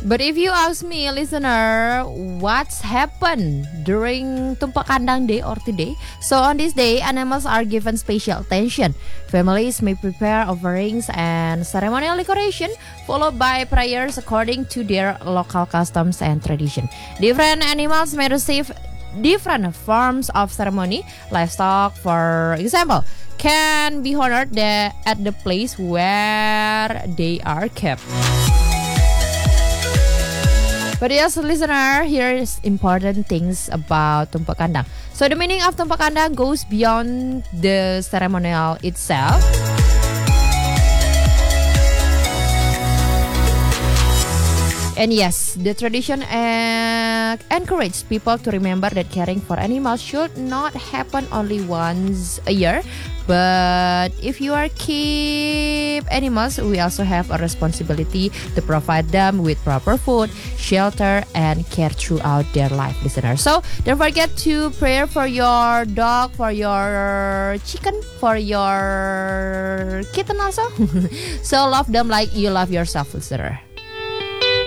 But if you ask me, listener, what's happened during Tumpak Kandang Day or today? So on this day, animals are given special attention. Families may prepare offerings and ceremonial decoration, followed by prayers according to their local customs and tradition. Different animals may receive different forms of ceremony. Livestock, for example, can be honored at the place where they are kept. But yes, listener, here is important things about Tumpak Kandang. So the meaning of Tumpak Kandang goes beyond the ceremonial itself. And yes, the tradition encourages people to remember that caring for animals should not happen only once a year. But if you are keep animals, we also have a responsibility to provide them with proper food, shelter, and care throughout their life, listeners. So don't forget to pray for your dog, for your chicken, for your kitten also. So love them like you love yourself, listener.